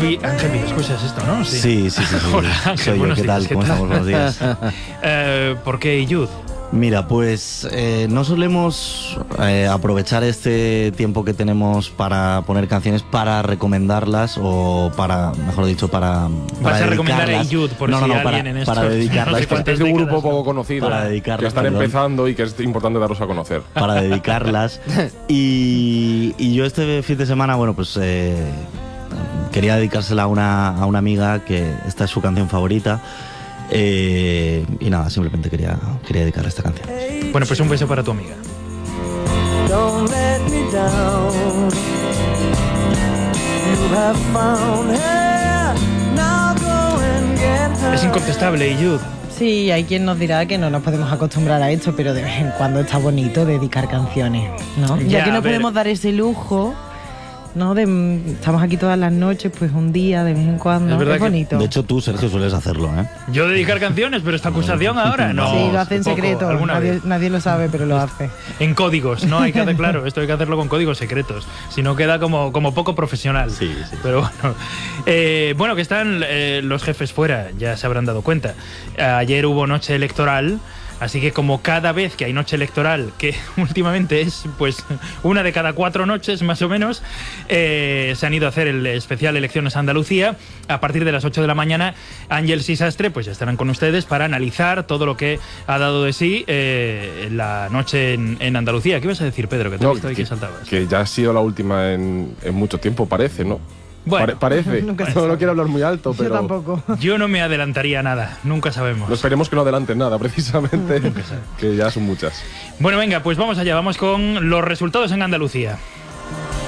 Ángel, escuchas esto, ¿no? Sí. Hola, Ángel, soy yo. ¿Qué tal? ¿Cómo estamos? Buenos días. ¿Por qué Iyud? Mira, pues no solemos aprovechar este tiempo que tenemos para poner canciones para recomendarlas o para, mejor dicho, para Vas a recomendar a Iyud por si alguien en esto. Para dedicarlas. No sé es de un grupo poco conocido para dedicarlas, que están empezando y que es importante darlos a conocer. Para dedicarlas. Y yo este fin de semana, bueno, pues quería dedicársela a una amiga que esta es su canción favorita. Y nada, simplemente quería dedicarle esta canción. Bueno, pues un beso para tu amiga. Es incontestable, Iyud. Sí, hay quien nos dirá que no nos podemos acostumbrar a esto, pero de vez en cuando está bonito dedicar canciones, ¿no? Ya que no podemos dar ese lujo, ¿no? Estamos aquí todas las noches, pues un día, de vez en cuando. Es bonito. De hecho, tú, Sergio, sueles hacerlo, ¿eh? Yo dedicar canciones, pero esta acusación ahora no. Sí, lo hace en secreto. Nadie lo sabe, pero lo hace. En códigos, ¿no? Hay que hacer, claro, esto hay que hacerlo con códigos secretos. Si no queda como poco profesional. Sí. Pero bueno, que están los jefes fuera, ya se habrán dado cuenta. Ayer hubo noche electoral. Así que como cada vez que hay noche electoral, que últimamente es pues una de cada 4 noches más o menos, se han ido a hacer el especial Elecciones Andalucía. A partir de las 8 de la mañana, Ángeles y Sastre pues ya estarán con ustedes para analizar todo lo que ha dado de sí la noche en Andalucía. ¿Qué ibas a decir, Pedro? Que te he visto ahí que saltabas. Que ya ha sido la última en mucho tiempo, parece, ¿no? Bueno, parece. No quiero hablar muy alto, pero... Yo tampoco. Yo no me adelantaría nada, nunca sabemos. No esperemos que no adelanten nada, precisamente, que ya son muchas. Bueno, venga, pues vamos allá, vamos con los resultados en Andalucía.